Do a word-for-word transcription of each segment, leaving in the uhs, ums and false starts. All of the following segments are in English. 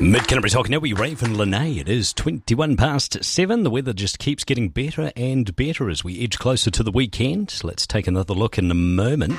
Mid-Canterbury talking now, we Raven Lene. It is twenty-one past seven. The weather just keeps getting better and better as we edge closer to the weekend. Let's take another look in a moment.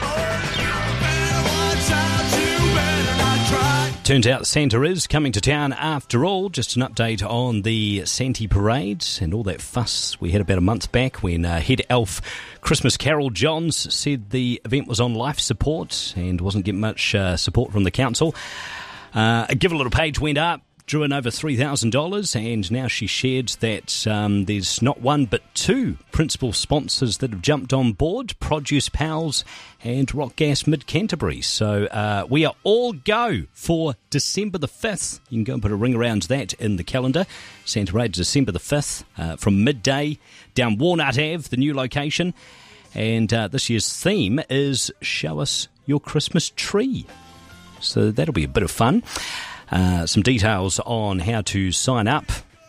Turns out Santa is coming to town after all. Just an update on the Santa Parade and all that fuss we had about a month back when uh, head elf Christmas Carol Johns said the event was on life support and wasn't getting much uh, support from the council. Uh, a Give a Little page went up, drew in over three thousand dollars, and now she shared that um, there's not one but two principal sponsors that have jumped on board, Produce Pals and Rock Gas Mid-Canterbury. So uh, we are all go for December the fifth. You can go and put a ring around that in the calendar. Santa Parade, December the fifth, uh, from midday down Walnut Avenue, the new location. And uh, this year's theme is Show Us Your Christmas Tree. So that'll be a bit of fun. Uh, some details on how to sign up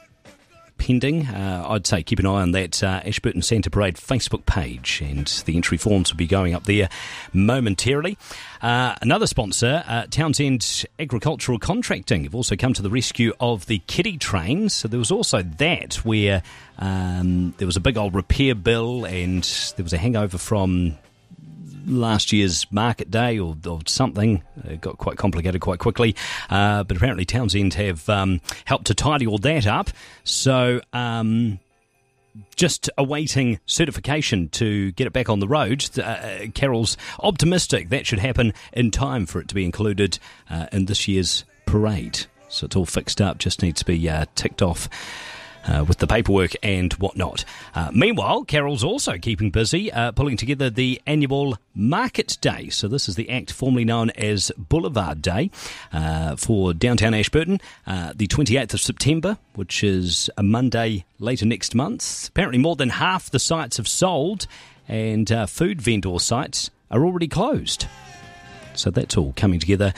pending. Uh, I'd say keep an eye on that uh, Ashburton Santa Parade Facebook page, and the entry forms will be going up there momentarily. Uh, another sponsor, uh, Townsend Agricultural Contracting, have also come to the rescue of the kiddie train. So there was also that where um, there was a big old repair bill and there was a hangover from last year's market day or, or something. It got quite complicated quite quickly, uh, but apparently Townsend have um, helped to tidy all that up. So um, just awaiting certification to get it back on the road. Uh, Carol's optimistic that should happen in time for it to be included uh, in this year's parade. So it's all fixed up, just needs to be uh, ticked off Uh, with the paperwork and whatnot. Uh, meanwhile, Carol's also keeping busy uh, pulling together the annual Market Day. So this is the act formerly known as Boulevard Day uh, for downtown Ashburton, uh, the twenty-eighth of September, which is a Monday later next month. Apparently more than half the sites have sold, and uh, food vendor sites are already closed. So that's all coming together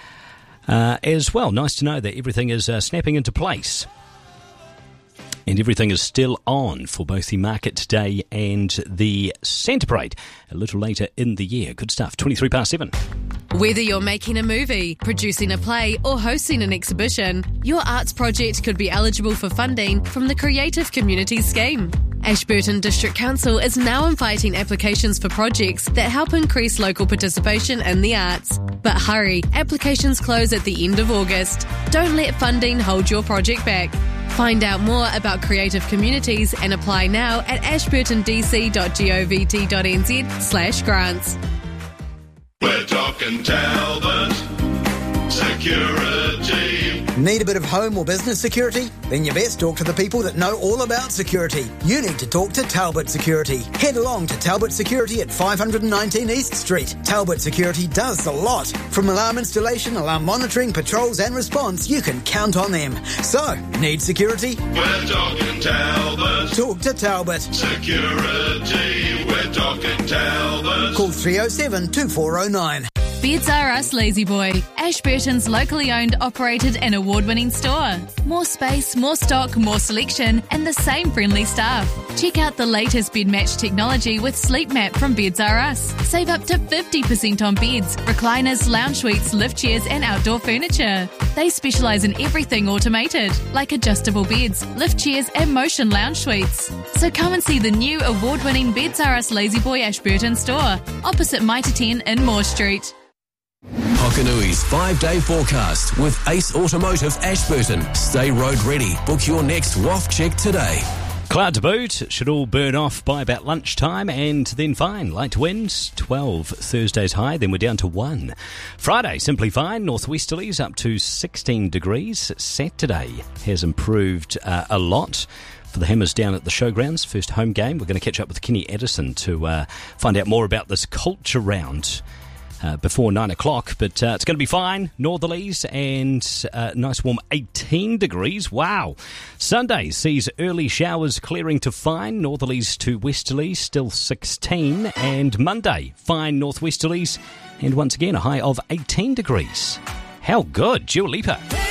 uh, as well. Nice to know that everything is uh, snapping into place. And everything is still on for both the Market Day and the Santa Parade a little later in the year. Good stuff. twenty-three past seven. Whether you're making a movie, producing a play or hosting an exhibition, your arts project could be eligible for funding from the Creative Communities Scheme. Ashburton District Council is now inviting applications for projects that help increase local participation in the arts. But hurry, applications close at the end of August. Don't let funding hold your project back. Find out more about Creative Communities and apply now at ashburtondc.govt.nz slash grants. We're talking Talbot Security. Need a bit of home or business security? Then you best talk to the people that know all about security. You need to talk to Talbot Security. Head along to Talbot Security at five nineteen East Street. Talbot Security does a lot. From alarm installation, alarm monitoring, patrols and response, you can count on them. So, need security? We're talking Talbot Talk to Talbot. Security. We're talking Talbot. Call three oh seven, two four oh nine. Beds R Us Lazy Boy, Ashburton's locally owned, operated and award-winning store. More space, more stock, more selection and the same friendly staff. Check out the latest bed match technology with Sleep Map from Beds R Us. Save up to fifty percent on beds, recliners, lounge suites, lift chairs and outdoor furniture. They specialise in everything automated, like adjustable beds, lift chairs and motion lounge suites. So come and see the new award-winning Beds R Us Lazy Boy Ashburton store, opposite Mitre ten in Moore Street. Hokanui's five-day forecast with Ace Automotive Ashburton. Stay road ready. Book your next W A F check today. Cloud to boot. It should all burn off by about lunchtime, and then fine. Light winds, twelve Thursday's high, then we're down to one. Friday, simply fine. Northwesterlies up to sixteen degrees. Saturday has improved uh, a lot for the Hammers down at the Showgrounds. First home game. We're going to catch up with Kenny Addison to uh, find out more about this culture round Uh, before nine o'clock, but uh, it's going to be fine. Northerlies and uh, nice warm eighteen degrees. Wow. Sunday sees early showers clearing to fine. Northerlies to westerlies, still sixteen. And Monday, fine northwesterlies. And once again, a high of eighteen degrees. How good. Dua Lipa.